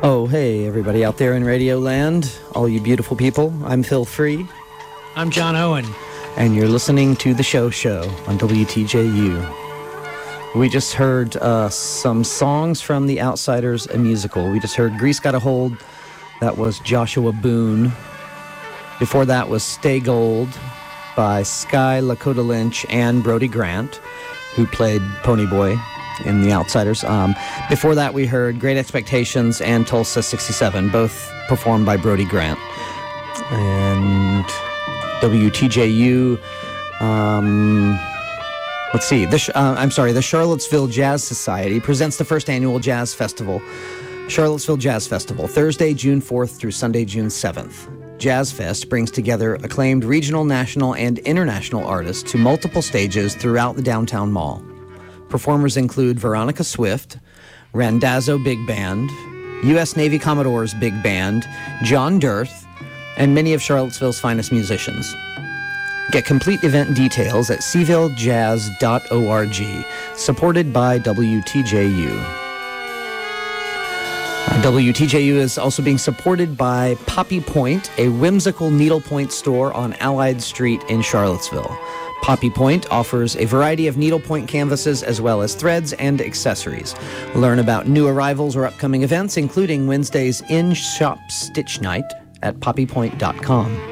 Oh, hey, everybody out there in Radio Land, all you beautiful people. I'm Phil Free. I'm John Owen. And you're listening to The Show on WTJU. We just heard some songs from The Outsiders, a musical. We just heard Grease Got a Hold. That was Joshua Boone. Before that was Stay Gold by Sky Lakota Lynch and Brody Grant, who played Ponyboy in The Outsiders. Before that, we heard Great Expectations and Tulsa 67, both performed by Brody Grant. And WTJU, let's see, the Charlottesville Jazz Society presents the first annual jazz festival, Charlottesville Jazz Festival, Thursday, June 4th through Sunday, June 7th. Jazz Fest brings together acclaimed regional, national, and international artists to multiple stages throughout the downtown mall. Performers include Veronica Swift, Randazzo Big Band, U.S. Navy Commodores Big Band, John Dirth, and many of Charlottesville's finest musicians. Get complete event details at sevillejazz.org, supported by WTJU. WTJU is also being supported by Poppy Point, a whimsical needlepoint store on Allied Street in Charlottesville. Poppy Point offers a variety of needlepoint canvases as well as threads and accessories. Learn about new arrivals or upcoming events, including Wednesday's in-shop stitch night at poppypoint.com.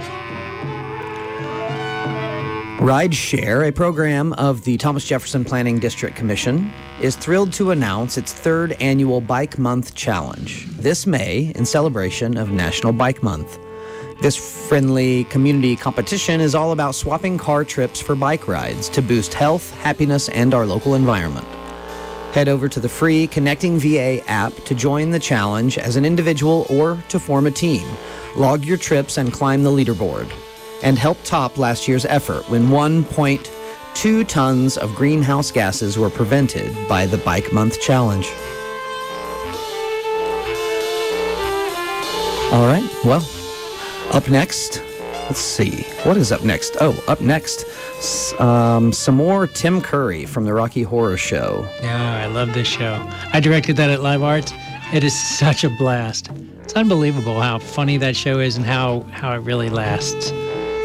Rideshare, a program of the Thomas Jefferson Planning District Commission, is thrilled to announce its third annual Bike Month Challenge this May in celebration of National Bike Month. This friendly community competition is all about swapping car trips for bike rides to boost health, happiness, and our local environment. Head over to the free Connecting VA app to join the challenge as an individual or to form a team. Log your trips and climb the leaderboard. And help top last year's effort when 1.2 tons of greenhouse gases were prevented by the Bike Month Challenge. All right, well, up next, let's see, what is up next? Oh, up next, some more Tim Curry from the Rocky Horror Show. Yeah, I love this show. I directed that at Live Arts. It is such a blast. It's unbelievable how funny that show is and how it really lasts.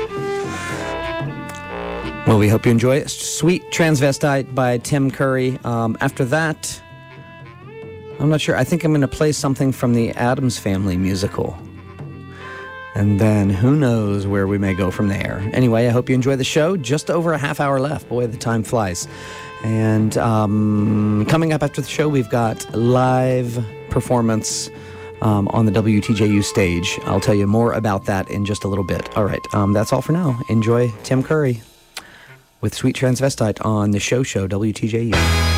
Well, we hope you enjoy it. Sweet Transvestite by Tim Curry. After that, I'm not sure. I think I'm going to play something from the Addams Family musical. And then who knows where we may go from there. Anyway, I hope you enjoy the show. Just over a half hour left. Boy, the time flies. And coming up after the show, we've got live performance on the WTJU stage. I'll tell you more about that in just a little bit. All right, that's all for now. Enjoy Tim Curry with Sweet Transvestite on the show WTJU.